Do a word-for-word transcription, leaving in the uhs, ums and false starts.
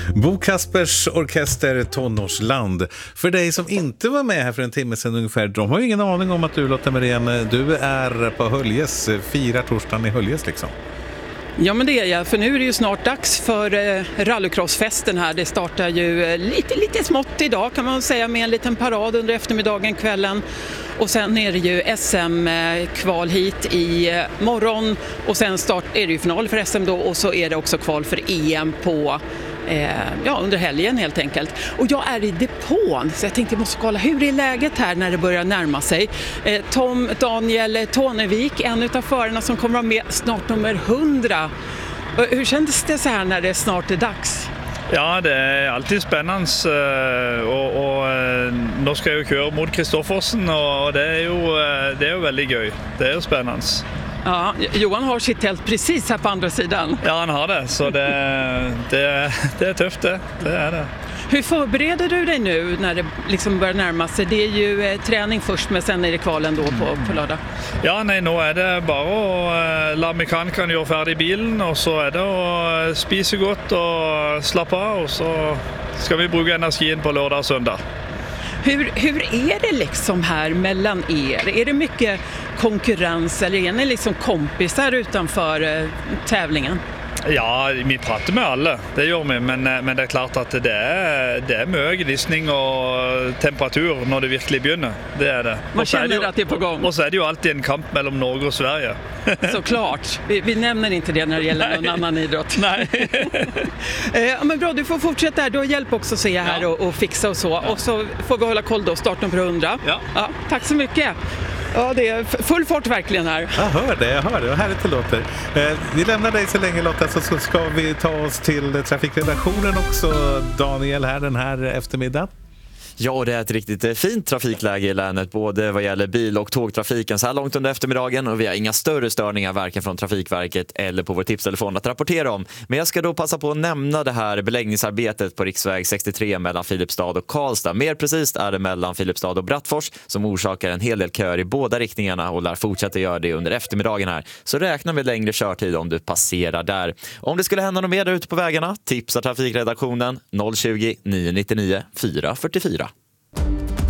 Bo Kaspers orkester Tonårsland. För dig som inte var med här för en timme sedan ungefär, de har ju ingen aning om att du, Lotta Merén, du är på Höljes, firar torsdagen i Höljes liksom. Ja, men det är jag, för nu är det ju snart dags för eh, rallycrossfesten här. Det startar ju eh, lite, lite smått idag kan man säga, med en liten parad under eftermiddagen, kvällen. Och sen är det ju S M-kval hit i eh, morgon och sen start är det ju final för S M då, och så är det också kval för E M på eh, ja, under helgen helt enkelt. Och jag är i depån, så jag tänkte jag måste kolla hur är läget här när det börjar närma sig. Eh, Tom Daniel Tånevik, en av förarna som kommer att vara med snart nummer hundra. Hur kändes det så här när det snart är dags? Ja, det är alltid spännande och, och nu ska jag ju köra mot Kristoffersen och det är ju, det är ju väldigt gøy. Det är ju spännande. Ja, Johan har sitt tält precis här på andra sidan. Ja, han har det, så det, det, det är tufft det. Det är det. Hur förbereder du dig nu när det liksom börjar närma sig? Det är ju eh, träning först, men sen är det kvalen då på, på lördag. Ja, nej, nu är det bara att la mekanikern göra färdig bilen och så är det att spisa gott och slappa av och så ska vi bruka energin på lördag och söndag. Hur, hur är det liksom här mellan er? Är det mycket konkurrens eller är ni liksom kompisar utanför eh, tävlingen? Ja, vi pratar med alla, det gör vi, men, men det är klart att det är, det är mycket gnissning och temperatur när det verkligen börjar. Det är det. Man känner ju, att det är på gång. Och så är det ju alltid en kamp mellan Norge och Sverige. Såklart. Vi, vi nämner inte det när det gäller någon annan idrott. Nej. eh, men bra, du får fortsätta här. Du har hjälp också, ser jag här, ja. och, och fixa och så. Ja. Och så får vi hålla koll då, starten på hundra. Ja. Ja, tack så mycket. Ja, det är full fart verkligen här. Jag hör det, jag hör det. Vad härligt det låter. Eh, vi lämnar dig så länge, Lotta, så, så ska vi ta oss till trafikredaktionen också. Daniel här den här eftermiddagen. Ja, det är ett riktigt fint trafikläge i länet, både vad gäller bil- och tågtrafiken så här långt under eftermiddagen, och vi har inga större störningar varken från Trafikverket eller på vår tipstelefon att rapportera om. Men jag ska då passa på att nämna det här beläggningsarbetet på riksväg sextiotre mellan Filipstad och Karlstad. Mer precis är det mellan Filipstad och Brattfors som orsakar en hel del köer i båda riktningarna och lär fortsätta göra det under eftermiddagen här. Så räkna med längre körtid om du passerar där. Om det skulle hända något mer där ute på vägarna, tipsa trafikredaktionen noll tjugo, nio nio nio, fyra fyra fyra.